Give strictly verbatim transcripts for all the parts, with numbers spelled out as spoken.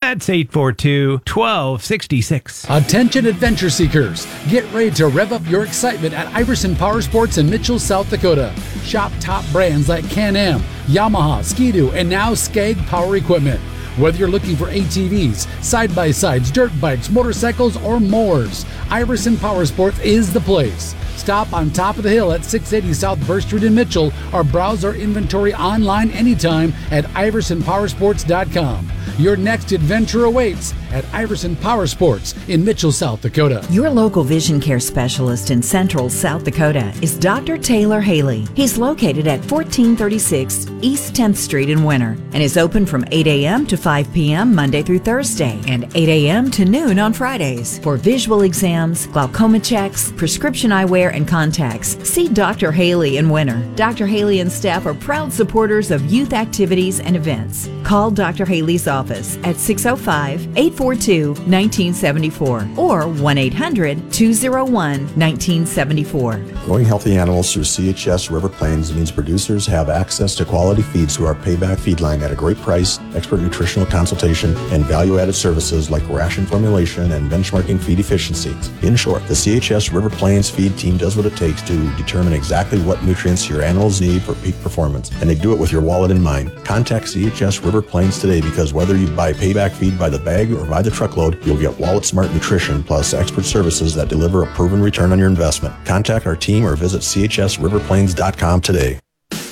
That's eight four two, one two six six. Attention adventure seekers. Get ready to rev up your excitement at Iverson Power Sports in Mitchell, South Dakota. Shop top brands like Can-Am, Yamaha, Ski-Doo, and now Skag Power Equipment. Whether you're looking for A T Vs, side-by-sides, dirt bikes, motorcycles, or mowers, Iverson Power Sports is the place. Stop on top of the hill at six eighty South Burr Street in Mitchell or browse our inventory online anytime at iverson power sports dot com. Your next adventure awaits at Iverson Power Sports in Mitchell, South Dakota. Your local vision care specialist in Central South Dakota is Doctor Taylor Haley. He's located at fourteen thirty-six East tenth Street in Winter and is open from eight a.m. to five p.m. Monday through Thursday and eight a.m. to noon on Fridays. For visual exams, glaucoma checks, prescription eyewear, and contacts, see Doctor Haley in Winter. Doctor Haley and staff are proud supporters of youth activities and events. Call Doctor Haley's office at six oh five, eight four two, one nine seven four or one eight hundred, two oh one, one nine seven four. Growing healthy animals through C H S River Plains means producers have access to quality feeds through our Payback feed line at a great price, expert nutritional consultation, and value-added services like ration formulation and benchmarking feed efficiency. In short, the C H S River Plains feed team does what it takes to determine exactly what nutrients your animals need for peak performance, and they do it with your wallet in mind. Contact C H S River Plains today because whether you buy Payback feed by the bag or by the truckload, you'll get Wallet Smart Nutrition plus expert services that deliver a proven return on your investment. Contact our team or visit c h s river plains dot com today.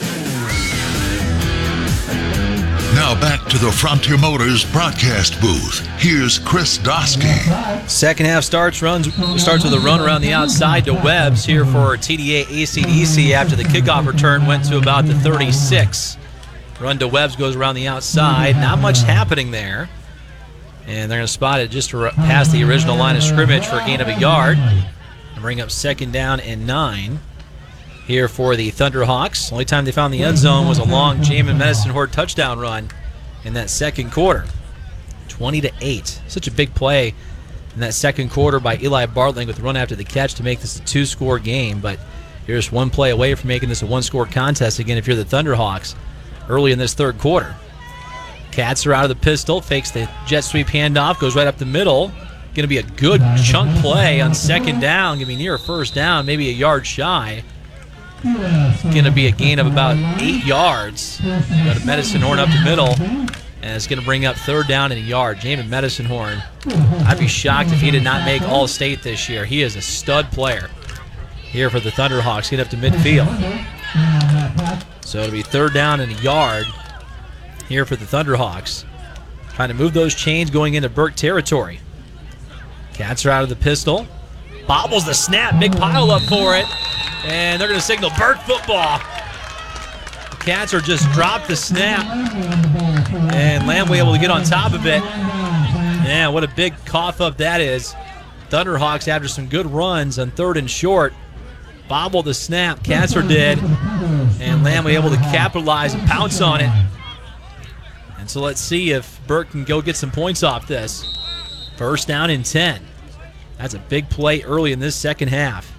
Now back to the Frontier Motors broadcast booth. Here's Chris Dosky. Second half starts runs starts with a run around the outside to Webbs here for T D A A C D C after the kickoff return went to about the thirty-six. Run to Webbs goes around the outside. Not much happening there. And they're going to spot it just past the original line of scrimmage for a gain of a yard. And bring up second down and nine here for the Thunderhawks. Only time they found the end zone was a long Jamin Medicine Horde touchdown run in that second quarter. twenty to eight. Such a big play in that second quarter by Eli Bartling with the run after the catch to make this a two-score game. But you're just one play away from making this a one-score contest again if you're the Thunderhawks early in this third quarter. Cats are out of the pistol, fakes the jet sweep handoff, goes right up the middle. Going to be a good chunk play on second down. Going to be near a first down, maybe a yard shy. Going to be a gain of about eight yards. Got a Medicine Horn up the middle, and it's going to bring up third down and a yard. Jamin Medicine Horn, I'd be shocked if he did not make All-State this year. He is a stud player here for the Thunderhawks. Get up to midfield. So it'll be third down and a yard here for the Thunderhawks. Trying to move those chains going into Burke territory. Cats are out of the pistol. Bobbles the snap. Big pile up for it. And they're going to signal Burke football. The Cats are just dropped the snap. And Lamb able to get on top of it. Yeah, what a big cough up that is. Thunderhawks, after some good runs on third and short, bobbled the snap. Cats are dead. And Lamb able to capitalize and pounce on it. And so let's see if Burke can go get some points off this. First down and ten. That's a big play early in this second half.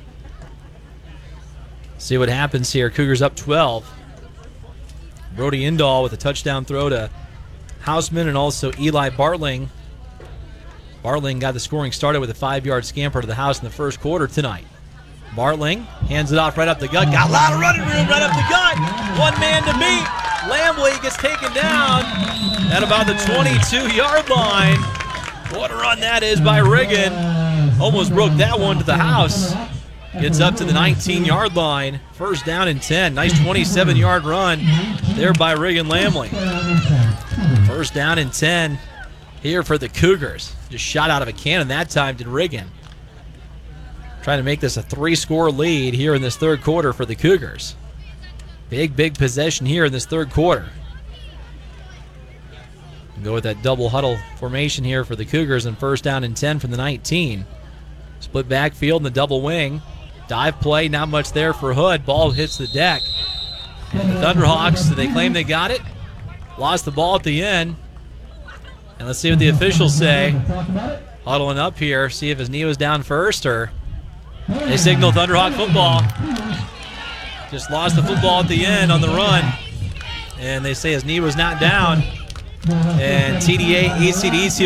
See what happens here. Cougars up twelve. Brody Indahl with a touchdown throw to Hausman and also Eli Bartling. Bartling got the scoring started with a five-yard scamper to the house in the first quarter tonight. Bartling hands it off right up the gut. Got a lot of running room right up the gut. One man to beat. Lambley gets taken down at about the twenty-two-yard line. What a run that is by Riggin. Almost broke that one to the house. Gets up to the nineteen-yard line. First down and ten. Nice twenty-seven-yard run there by Riggin Lambley. First down and ten here for the Cougars. Just shot out of a cannon that time did Riggin. Trying to make this a three-score lead here in this third quarter for the Cougars. Big, big possession here in this third quarter. Go with that double huddle formation here for the Cougars and first down and ten from the nineteen. Split backfield in the double wing. Dive play, not much there for Hood. Ball hits the deck. And the Thunderhawks, they claim they got it. Lost the ball at the end. And let's see what the officials say. Huddling up here, see if his knee was down first or they signal Thunderhawk football. Just lost the football at the end on the run. And they say his knee was not down. And T D A A C D C